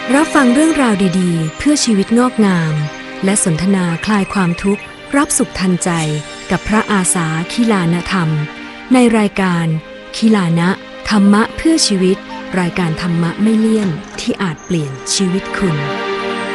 รับฟังเรื่องราวดีๆเพื่อชีวิตงอกงามและสนทนาคลายความทุกข์รับสุขทันใจกับพระอาสาคิลานธรรมในรายการคิลานะธรรมะเพื่อชีวิตรายการธรรมะไม่เลี่ยนที่อาจเปลี่ยนชีวิตคุณ